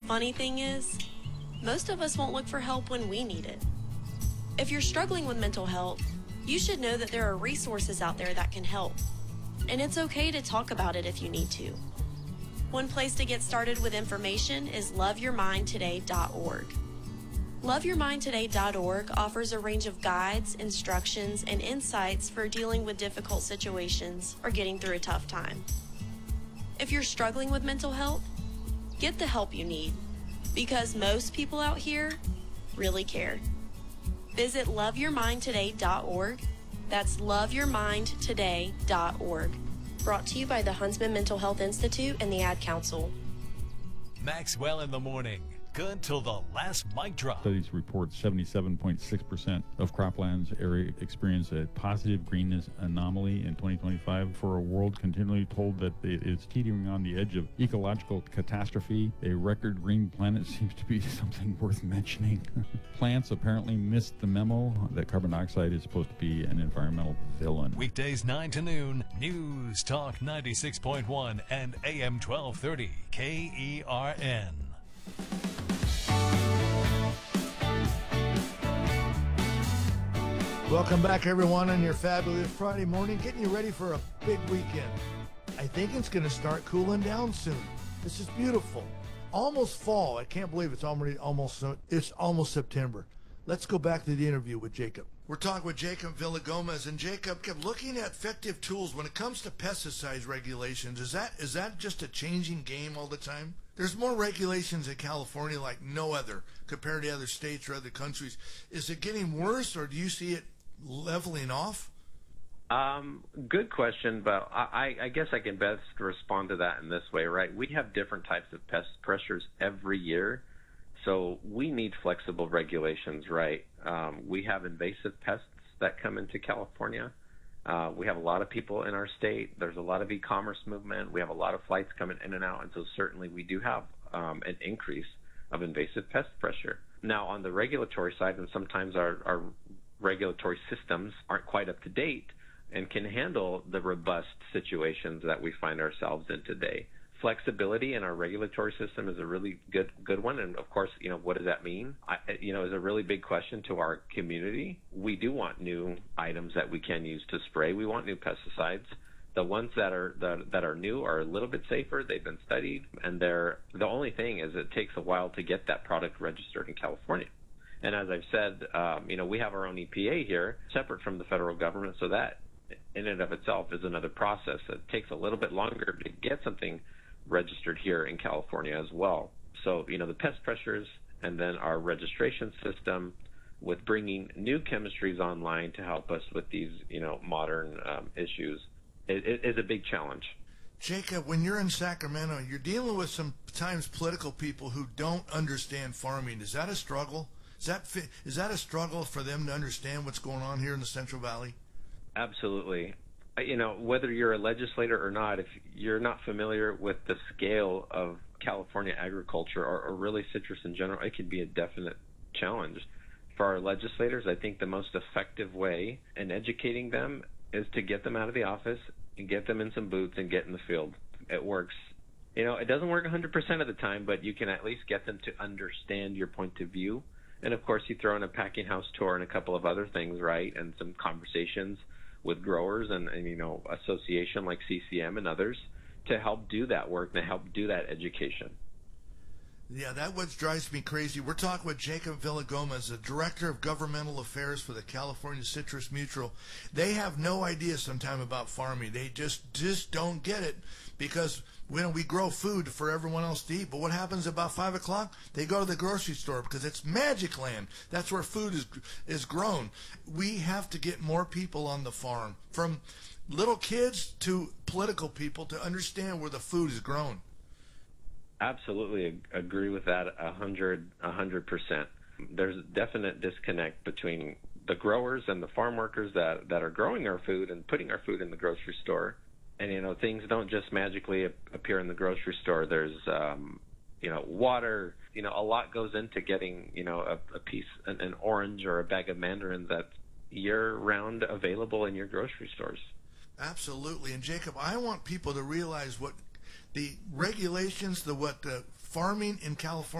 funny thing is, most of us won't look for help when we need it. If you're struggling with mental health, you should know that there are resources out there that can help. And it's okay to talk about it if you need to. One place to get started with information is loveyourmindtoday.org. Loveyourmindtoday.org offers a range of guides, instructions, and insights for dealing with difficult situations or getting through a tough time. If you're struggling with mental health, get the help you need, because most people out here really care. Visit loveyourmindtoday.org. That's loveyourmindtoday.org. Brought to you by the Huntsman Mental Health Institute and the Ad Council. Maxwell in the morning. Good till the last mic drop. Studies report 77.6% of croplands area experience a positive greenness anomaly in 2025. For a world continually told that it is teetering on the edge of ecological catastrophe, a record green planet seems to be something worth mentioning. Plants apparently missed the memo that carbon dioxide is supposed to be an environmental villain. Weekdays 9 to noon, News Talk 96.1 and AM 1230, KERN. Welcome back, everyone, on your fabulous Friday morning, getting you ready for a big weekend. I think it's going to start cooling down soon. This is beautiful. Almost fall. I can't believe it's almost September. Let's go back to the interview with Jacob. We're talking with Jacob Villagomez, and Jacob kept looking at effective tools when it comes to pesticide regulations. Is that just a changing game all the time? There's more regulations in California like no other compared to other states or other countries. Is it getting worse, or do you see it leveling off? Good question, but I guess I can best respond to that in this way, right? We have different types of pest pressures every year, so we need flexible regulations, right? We have invasive pests that come into California. We have a lot of people in our state. There's a lot of e-commerce movement. We have a lot of flights coming in and out, and so certainly we do have an increase of invasive pest pressure. Now, on the regulatory side, and sometimes our regulatory systems aren't quite up to date and can handle the robust situations that we find ourselves in today. Flexibility in our regulatory system is a really good one, and of course, what does that mean? Is a really big question to our community. We do want new items that we can use to spray. We want new pesticides. The ones that are new are a little bit safer. They've been studied, and the only thing is it takes a while to get that product registered in California. And as I've said, we have our own EPA here, separate from the federal government, so that in and of itself is another process. It takes a little bit longer to get something registered here in California as well. So, the pest pressures and then our registration system with bringing new chemistries online to help us with these, modern issues is a big challenge. Jacob, when you're in Sacramento, you're dealing with sometimes political people who don't understand farming. Is that a struggle? Is that a struggle for them to understand what's going on here in the Central Valley? Absolutely. Whether you're a legislator or not, if you're not familiar with the scale of California agriculture or really citrus in general, it can be a definite challenge. For our legislators, I think the most effective way in educating them is to get them out of the office and get them in some boots and get in the field. It works. It doesn't work 100% of the time, but you can at least get them to understand your point of view. And, of course, you throw in a packing house tour and a couple of other things, right, and some conversations with growers and association like CCM and others to help do that work and to help do that education. Yeah, that's what drives me crazy. We're talking with Jacob Villagomez, the Director of Governmental Affairs for the California Citrus Mutual. They have no idea sometimes about farming. They just don't get it because we grow food for everyone else to eat. But what happens about 5 o'clock? They go to the grocery store because it's magic land. That's where food is grown. We have to get more people on the farm, from little kids to political people, to understand where the food is grown. Absolutely agree with that 100%. There's a definite disconnect between the growers and the farm workers that are growing our food and putting our food in the grocery store. And, things don't just magically appear in the grocery store. There's, water, a lot goes into getting, a piece, an orange or a bag of mandarins that's year-round available in your grocery stores. Absolutely. And, Jacob, I want people to realize what the regulations, what the farming in California